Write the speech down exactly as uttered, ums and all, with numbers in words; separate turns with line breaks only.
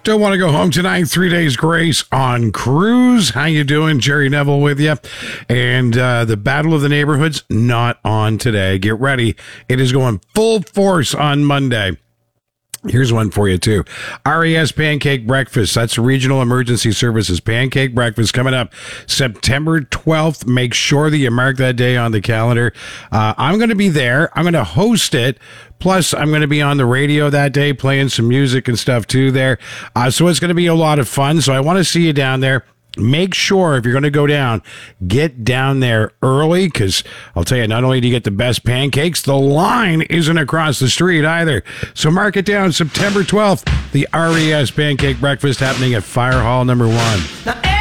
Don't want to go home tonight. Three days grace on cruise. How you doing? Jerry Neville with you. And uh, the Battle of the Neighborhoods, not on today. Get ready. It is going full force on Monday. Here's one for you, too. R E S Pancake Breakfast. That's Regional Emergency Services. Pancake Breakfast coming up September twelfth. Make sure that you mark that day on the calendar. Uh, I'm going to be there. I'm going to host it. Plus, I'm going to be on the radio that day playing some music and stuff, too, there. Uh, so it's going to be a lot of fun. So I want to see you down there. Make sure if you're going to go down, get down there early, because I'll tell you, not only do you get the best pancakes, the line isn't across the street either. So mark it down, September twelfth, the R E S Pancake Breakfast happening at Fire Hall number one.
Now,